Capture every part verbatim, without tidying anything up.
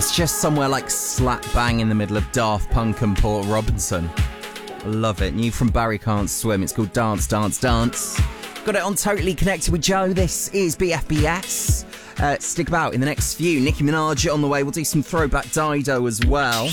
It's just somewhere like slap bang in the middle of Daft Punk and Port Robinson. I love it. New from Barry Can't Swim. It's called Dance, Dance, Dance. Got it on Totally Connected with Joe. This is B F B S. Uh, stick about in the next few. Nicki Minaj on the way. We'll do some throwback Dido as well.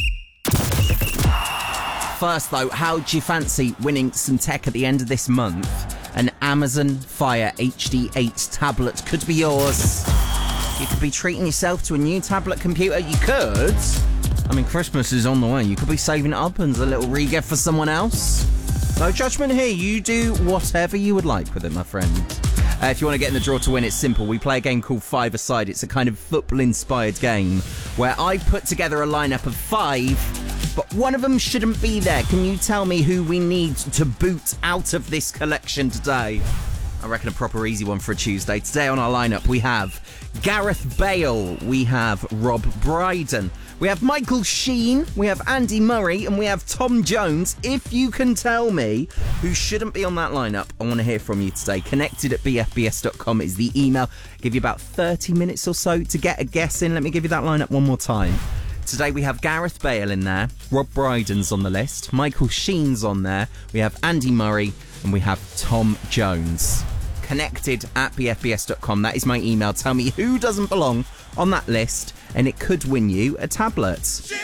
First, though, how do you fancy winning some tech at the end of this month? An Amazon Fire H D eight tablet could be yours. You could be treating yourself to a new tablet computer. You could. I mean, Christmas is on the way. You could be saving it up as a little re-gift for someone else. No judgment here. You do whatever you would like with it, my friend. Uh, if you want to get in the draw to win, it's simple. We play a game called Five-A-Side. It's a kind of football-inspired game where I put together a lineup of five, but one of them shouldn't be there. Can you tell me who we need to boot out of this collection today? I reckon a proper easy one for a Tuesday. Today on our lineup, we have Gareth Bale, we have Rob Brydon, we have Michael Sheen, we have Andy Murray, and we have Tom Jones. If you can tell me who shouldn't be on that lineup, I want to hear from you today. Connected at b f b s dot com is the email. Give you about thirty minutes or so to get a guess in. Let me give you that lineup one more time. Today we have Gareth Bale in there, Rob Brydon's on the list, Michael Sheen's on there, we have Andy Murray, and we have Tom Jones. Connected at b f b s dot com. That is my email. Tell me who doesn't belong on that list, and it could win you a tablet.